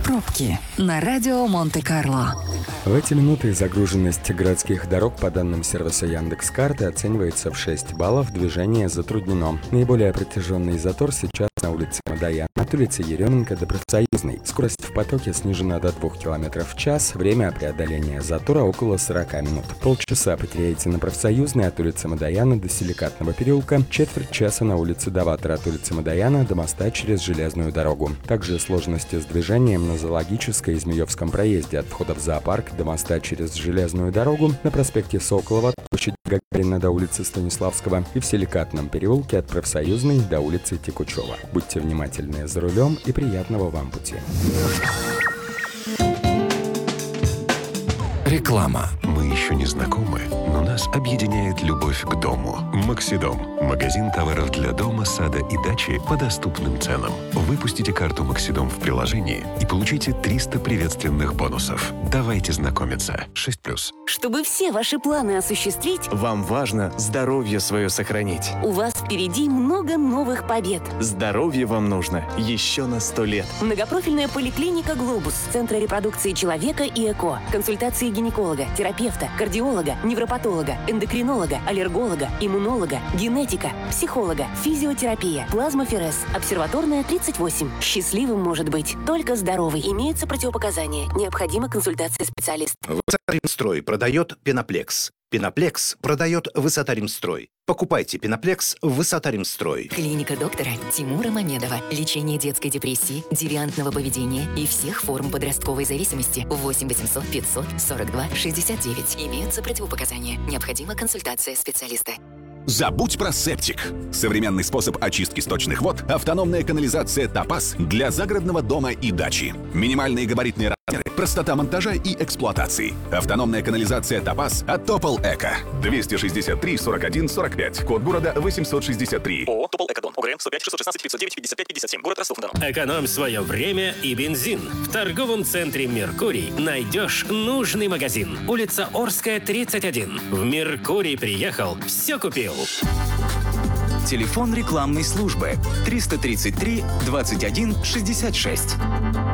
Пробки на радио Монте-Карло. В эти минуты загруженность городских дорог по данным сервиса Яндекс.Карты оценивается в 6 баллов, движение затруднено. Наиболее протяженный затор сейчас на улице Мадояна, от улицы Еременко до Профсоюзной. Скорость в потоке снижена до 2 км в час, время преодоления затора около 40 минут. Полчаса потеряете на Профсоюзной от улицы Мадояна до Силикатного переулка, четверть часа на улице Даватора от улицы Мадояна до моста через железную дорогу. Также сложности с движением на Зоологической и Змеевском проезде от входа в зоопарк до моста через железную дорогу, на проспекте Соколова, площади Гагарина до улицы Станиславского и в Силикатном переулке от Профсоюзной до улицы Текучева. Будьте внимательны за рулем и приятного вам пути. Реклама. Мы еще не знакомы, но нас объединяет любовь к дому. Максидом. Магазин товаров для дома, сада и дачи по доступным ценам. Выпустите карту Максидом в приложении и получите 300 приветственных бонусов. Давайте знакомиться. 6+. Чтобы все ваши планы осуществить, вам важно здоровье свое сохранить. у вас впереди много новых побед. Здоровье вам нужно еще на 100 лет. Многопрофильная поликлиника «Глобус», Центра репродукции человека и ЭКО. Консультации гинеколога, терапевта, кардиолога, невропатолога, эндокринолога, аллерголога, иммунолога, генетика, психолога, физиотерапия, плазмоферез, обсерваторная 38. Счастливым может быть только здоровый. Имеются противопоказания. Необходима консультация специалиста. Высотаримстрой продает Пеноплекс. Пеноплекс продает Высотаримстрой. Покупайте Пеноплекс в Высотаримстрой. Клиника доктора Тимура Мамедова. Лечение детской депрессии, девиантного поведения и всех форм подростковой зависимости. 8 800 542 69. Имеются противопоказания. Необходима консультация специалиста. Забудь про септик. Современный способ очистки сточных вод – автономная канализация «Топаз» для загородного дома и дачи. Минимальные габаритные размеры, простота монтажа и эксплуатации. Автономная канализация «Топаз» от Топол Эко. 263 41 45. Код города 863. ООО «Топол Экодон». УГРН 105 616 509 55 57. Город Ростов-на-Дону. Экономь свое время и бензин. В торговом центре «Меркурий» найдешь нужный магазин. Улица Орская, 31. В «Меркурий» приехал, все купил. Телефон рекламной службы 333 21 66.